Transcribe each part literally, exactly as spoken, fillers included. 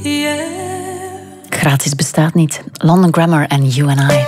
Yeah. Gratis bestaat niet. London Grammar en You and I.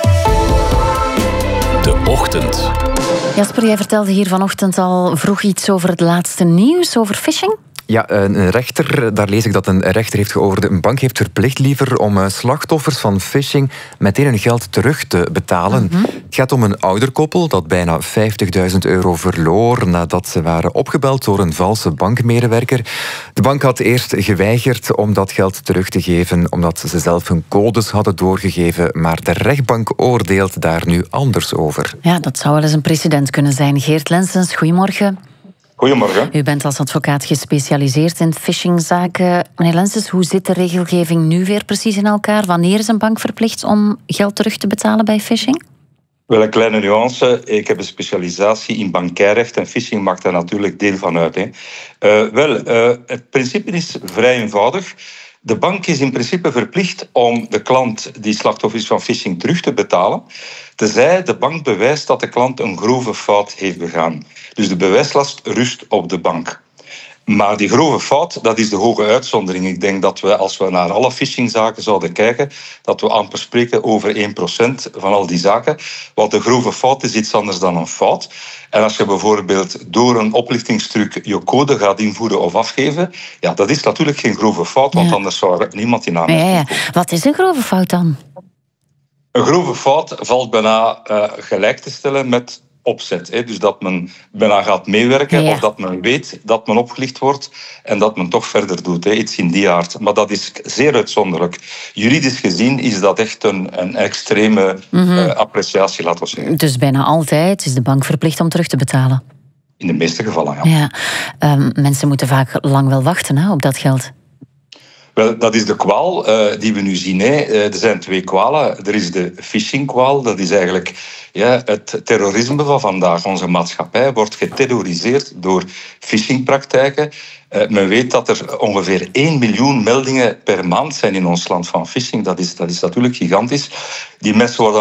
De Ochtend. Jasper, jij vertelde hier vanochtend al vroeg iets over het laatste nieuws, over phishing. Ja, een rechter, daar lees ik dat een rechter heeft geoordeeld. Een bank heeft verplicht liever om slachtoffers van phishing meteen hun geld terug te betalen. Mm-hmm. Het gaat om een ouderkoppel dat bijna vijftigduizend euro verloor nadat ze waren opgebeld door een valse bankmedewerker. De bank had eerst geweigerd om dat geld terug te geven, omdat ze zelf hun codes hadden doorgegeven. Maar de rechtbank oordeelt daar nu anders over. Ja, dat zou wel eens een precedent kunnen zijn. Geert Lensens, goedemorgen. Goedemorgen. U bent als advocaat gespecialiseerd in phishingzaken. Meneer Lensens, hoe zit de regelgeving nu weer precies in elkaar? Wanneer is een bank verplicht om geld terug te betalen bij phishing? Wel een kleine nuance. Ik heb een specialisatie in bankierrecht en phishing maakt daar natuurlijk deel van uit. Hè. Uh, wel, uh, het principe is vrij eenvoudig. De bank is in principe verplicht om de klant die slachtoffer is van phishing terug te betalen, tenzij de bank bewijst dat de klant een grove fout heeft begaan. Dus de bewijslast rust op de bank. Maar die grove fout, dat is de hoge uitzondering. Ik denk dat we, als we naar alle phishingzaken zouden kijken, dat we amper spreken over één procent van al die zaken. Want de grove fout is iets anders dan een fout. En als je bijvoorbeeld door een oplichtingstruc je code gaat invoeren of afgeven, ja, dat is natuurlijk geen grove fout, want ja. anders zou er niemand in aanmerking ja, ja. komen. Wat is een grove fout dan? Een grove fout valt bijna uh, gelijk te stellen met opzet. Hè? Dus dat men bijna gaat meewerken ja. of dat men weet dat men opgelicht wordt en dat men toch verder doet. Hè? Iets in die aard. Maar dat is zeer uitzonderlijk. Juridisch gezien is dat echt een, een extreme mm-hmm. uh, appreciatie, laten we zeggen. Dus bijna altijd is de bank verplicht om terug te betalen? In de meeste gevallen, ja. ja. Um, mensen moeten vaak lang wel wachten hè, op dat geld. Wel, dat is de kwaal uh, die we nu zien. Hè. Uh, er zijn twee kwalen. Er is de phishing-kwaal. Dat is eigenlijk ja, het terrorisme van vandaag. Onze maatschappij wordt geterroriseerd door phishingpraktijken. Uh, men weet dat er ongeveer één miljoen meldingen per maand zijn in ons land van phishing. Dat is, dat is natuurlijk gigantisch. Die mensen worden